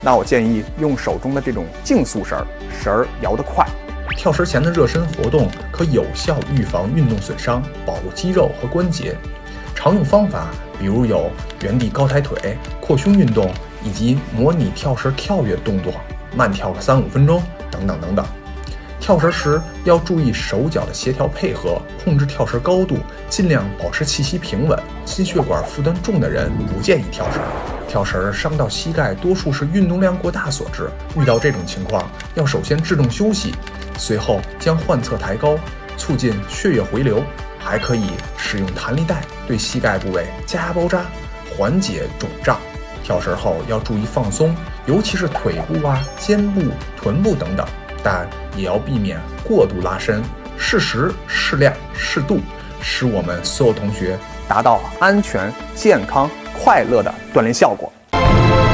那我建议用手中的这种竞速绳，绳儿摇得快。 跳绳前的热身活动可有效预防运动损伤，保护肌肉和关节。常用方法比如有原地高抬腿、扩胸运动，以及模拟跳绳跳跃动作，慢跳个3-5分钟等等等等。跳绳时要注意手脚的协调配合，控制跳绳高度，尽量保持气息平稳。心血管负担重的人不建议跳绳。跳绳伤到膝盖，多数是运动量过大所致。遇到这种情况，要首先制动休息，随后将患侧抬高，促进血液回流。还可以使用弹力带对膝盖部位加压包扎，缓解肿胀。跳绳后要注意放松，尤其是腿部啊、肩部、臀部等等，但也要避免过度拉伸，适时、适量、适度，使我们所有同学达到安全、健康、快乐的锻炼效果。